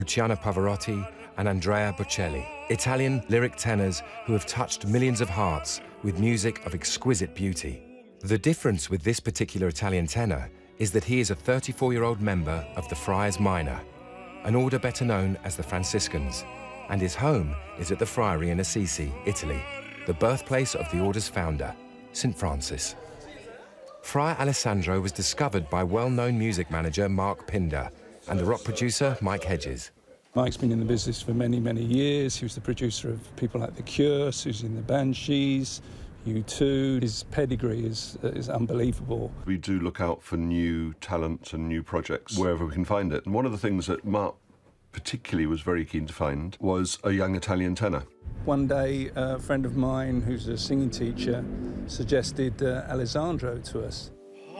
Luciano Pavarotti and Andrea Bocelli, Italian lyric tenors who have touched millions of hearts with music of exquisite beauty. The difference with this particular Italian tenor is that he is a 34-year-old member of the Friars Minor, an order better known as the Franciscans, and his home is at the Friary in Assisi, Italy, the birthplace of the order's founder, St. Francis. Friar Alessandro was discovered by well-known music manager Mark Pinder and the rock producer Mike Hedges. Mike's been in the business for many, many years. He was the producer of people like The Cure, Susie and the Banshees, U2. His pedigree is unbelievable. We do look out for new talent and new projects wherever we can find it. And one of the things that Mark particularly was very keen to find was a young Italian tenor. One day, a friend of mine who's a singing teacher suggested Alessandro to us.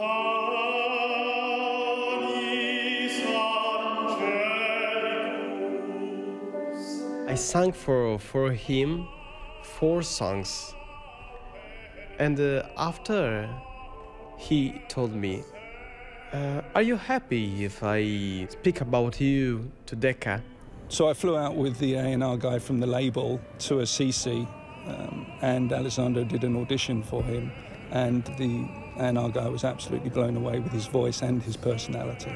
I sang for him 4 songs. And after, he told me, are you happy if I speak about you to Decca? So I flew out with the A&R guy from the label to Assisi, and Alessandro did an audition for him. And the A&R guy was absolutely blown away with his voice and his personality.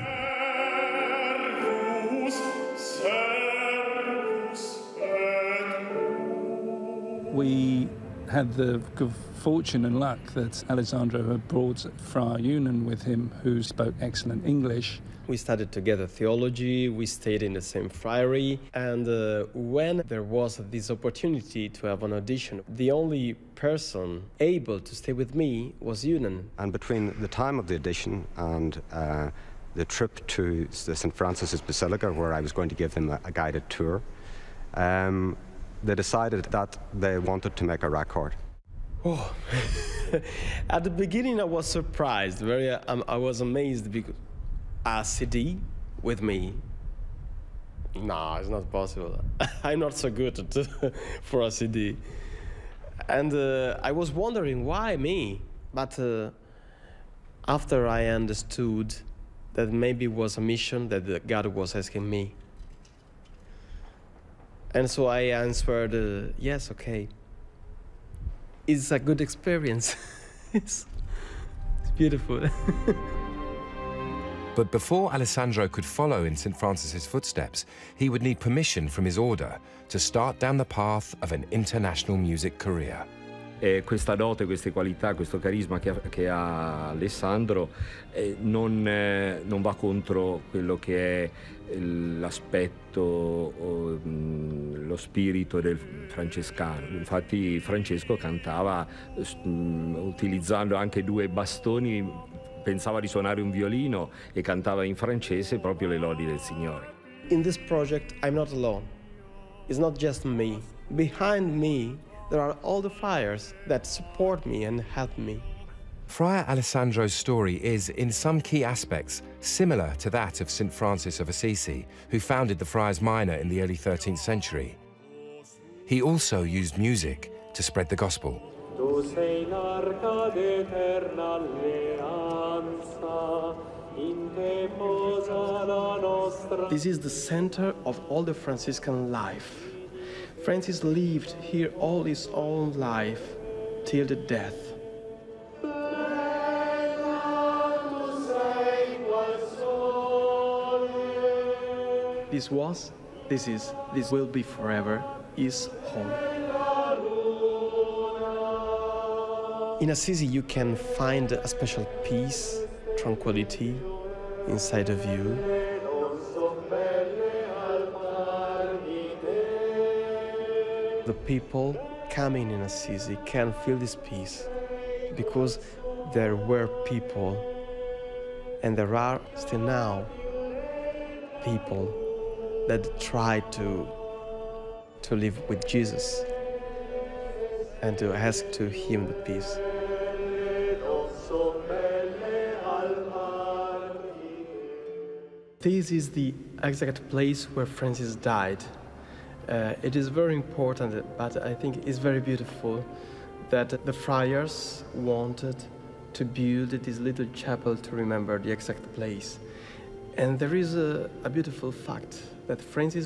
We had the good fortune and luck that Alessandro had brought Friar Yunan with him, who spoke excellent English. We studied together theology, we stayed in the same friary, and when there was this opportunity to have an audition, the only person able to stay with me was Yunan. And between the time of the audition and the trip to the St. Francis's Basilica, where I was going to give them a guided tour, they decided that they wanted to make a record. Oh, at the beginning I was surprised, I was amazed because a CD with me? No, it's not possible. I'm not so good for a CD. And I was wondering why me, but after I understood that maybe it was a mission that God was asking me. And so I answered, yes, okay. It's a good experience. It's beautiful. But before Alessandro could follow in St. Francis's footsteps, he would need permission from his order to start down the path of an international music career. E questa dote, queste qualità, questo carisma che ha Alessandro non va contro quello che è l'aspetto, lo spirito del francescano. Infatti Francesco cantava utilizzando anche 2 bastoni, pensava di suonare un violino e cantava in francese proprio le lodi del Signore. In this project I'm not alone. It's not just me. Behind me there are all the friars that support me and help me. Friar Alessandro's story is, in some key aspects, similar to that of St. Francis of Assisi, who founded the Friars Minor in the early 13th century. He also used music to spread the gospel. This is the center of all the Franciscan life. Francis lived here all his own life, till the death. This will be forever his home. In Assisi you can find a special peace, tranquility inside of you. The people coming in Assisi can feel this peace because there were people, and there are still now people that try to live with Jesus and to ask to him the peace. This is the exact place where Francis died. It is very important, but I think it's very beautiful that the friars wanted to build this little chapel to remember the exact place. And there is a beautiful fact. that Francis